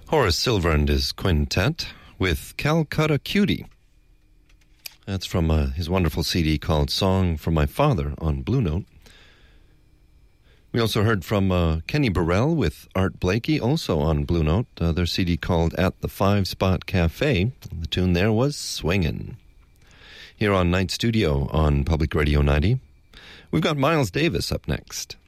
Horace Silver and his quintet with Calcutta Cutie. That's from his wonderful CD called Song for My Father on Blue Note. We also heard from Kenny Burrell with Art Blakey, also on Blue Note, their CD called At the Five Spot Cafe. The tune there was Swingin'. Here on Night Studio on Public Radio 90, we've got Miles Davis up next.